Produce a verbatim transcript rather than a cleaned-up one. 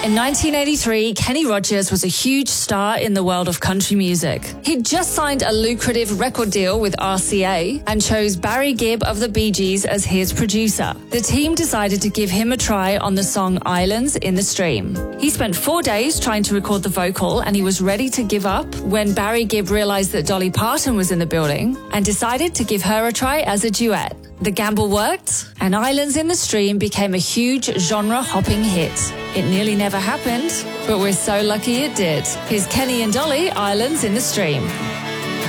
In nineteen eighty-three, Kenny Rogers was a huge star in the world of country music. He'd just signed a lucrative record deal with R C A and chose Barry Gibb of the Bee Gees as his producer. The team decided to give him a try on the song Islands in the Stream. He spent four days trying to record the vocal and he was ready to give up when Barry Gibb realized that Dolly Parton was in the building and decided to give her a try as a duet. The gamble worked, and Islands in the Stream became a huge genre-hopping hit. It nearly never happened, but we're so lucky it did. Here's Kenny and Dolly, Islands in the Stream.